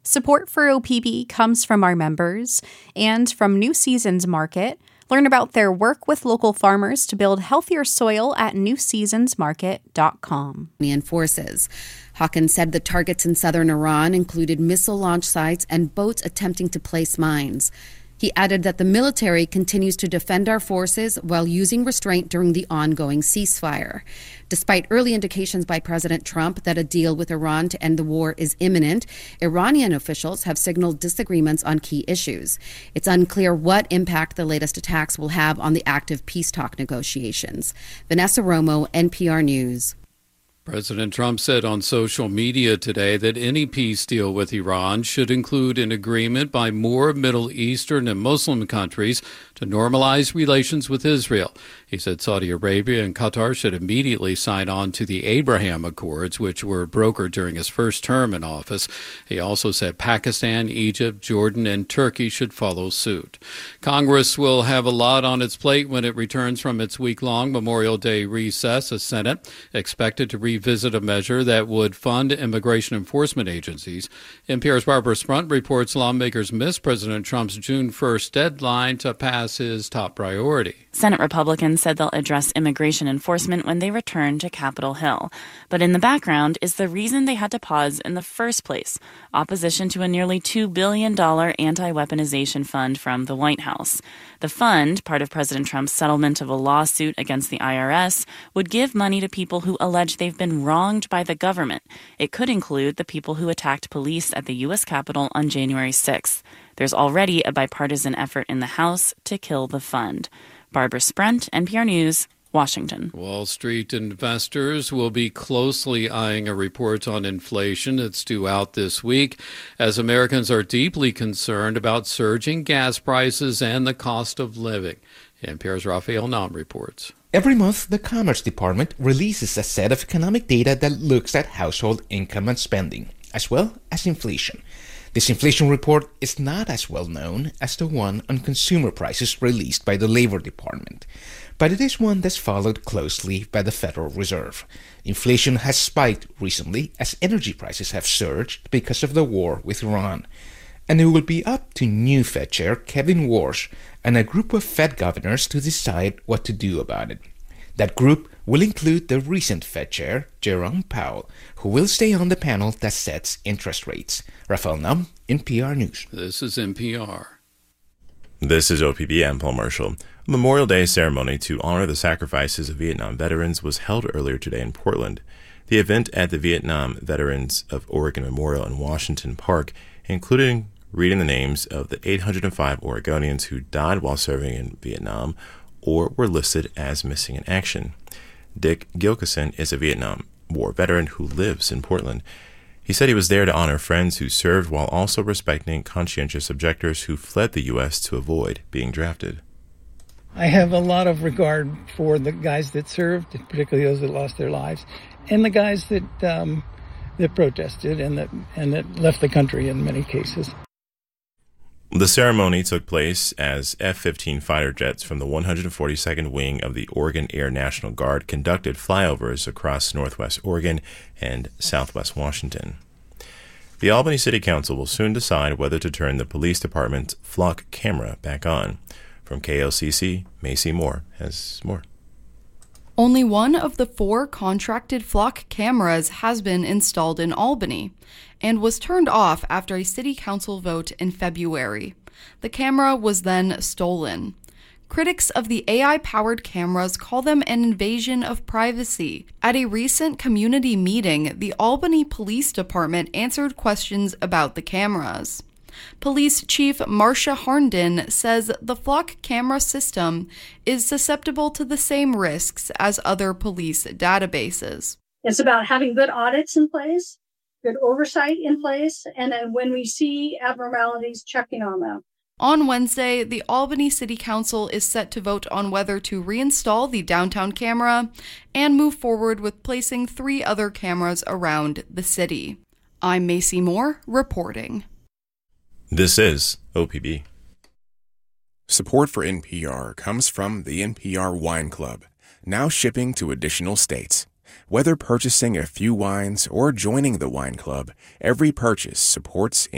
Support for OPB comes from our members and from New Seasons Market. Learn about their work with local farmers to build healthier soil at newseasonsmarket.com. Forces. Hawkins said the targets in southern Iran included missile launch sites and boats attempting to place mines. He added that the military continues to defend our forces while using restraint during the ongoing ceasefire. Despite early indications by President Trump that a deal with Iran to end the war is imminent, Iranian officials have signaled disagreements on key issues. It's unclear what impact the latest attacks will have on the active peace talk negotiations. Vanessa Romo, NPR News. President Trump said on social media today that any peace deal with Iran should include an agreement by more Middle Eastern and Muslim countries to normalize relations with Israel. He said Saudi Arabia and Qatar should immediately sign on to the Abraham Accords, which were brokered during his first term in office. He also said Pakistan, Egypt, Jordan, and Turkey should follow suit. Congress will have a lot on its plate when it returns from its week-long Memorial Day recess. The Senate expected to revisit a measure that would fund immigration enforcement agencies. NPR's Barbara Sprunt reports lawmakers missed President Trump's June 1st deadline to pass his top priority. Senate Republicans said they'll address immigration enforcement when they return to Capitol Hill. But in the background is the reason they had to pause in the first place: opposition to a nearly $2 billion anti-weaponization fund from the White House. The fund, part of President Trump's settlement of a lawsuit against the IRS, would give money to people who allege they've been wronged by the government. It could include the people who attacked police at the U.S. Capitol on January 6th. There's already a bipartisan effort in the House to kill the fund. Barbara Sprunt, NPR News, Washington. Wall Street investors will be closely eyeing a report on inflation that's due out this week, as Americans are deeply concerned about surging gas prices and the cost of living. NPR's Raphael Nam reports. Every month, the Commerce Department releases a set of economic data that looks at household income and spending, as well as inflation. This inflation report is not as well known as the one on consumer prices released by the Labor Department, but it is one that's followed closely by the Federal Reserve. Inflation has spiked recently as energy prices have surged because of the war with Iran, and it will be up to new Fed Chair Kevin Warsh and a group of Fed governors to decide what to do about it. That group will include the recent Fed Chair, Jerome Powell, who will stay on the panel that sets interest rates. Raphael Nam, NPR News. This is NPR. This is OPB. I'm Paul Marshall. A Memorial Day ceremony to honor the sacrifices of Vietnam veterans was held earlier today in Portland. The event at the Vietnam Veterans of Oregon Memorial in Washington Park included reading the names of the 805 Oregonians who died while serving in Vietnam or were listed as missing in action. Dick Gilkison is a Vietnam War veteran who lives in Portland. He said he was there to honor friends who served while also respecting conscientious objectors who fled the U.S. to avoid being drafted. I have a lot of regard for the guys that served, particularly those that lost their lives, and the guys that protested and that left the country in many cases. The ceremony took place as F-15 fighter jets from the 142nd Wing of the Oregon Air National Guard conducted flyovers across northwest Oregon and southwest Washington. The Albany City Council will soon decide whether to turn the police department's flock camera back on. From KLCC, Macy Moore has more. Only one of the 4 contracted flock cameras has been installed in Albany and was turned off after a city council vote in February. The camera was then stolen. Critics of the AI-powered cameras call them an invasion of privacy. At a recent community meeting, the Albany Police Department answered questions about the cameras. Police Chief Marcia Harnden says the flock camera system is susceptible to the same risks as other police databases. It's about having good audits in place, good oversight in place, and then when we see abnormalities, checking on them. On Wednesday, the Albany City Council is set to vote on whether to reinstall the downtown camera and move forward with placing 3 other cameras around the city. I'm Macy Moore, reporting. This is OPB. Support for NPR comes from the NPR Wine Club, now shipping to additional states. Whether purchasing a few wines or joining the wine club, every purchase supports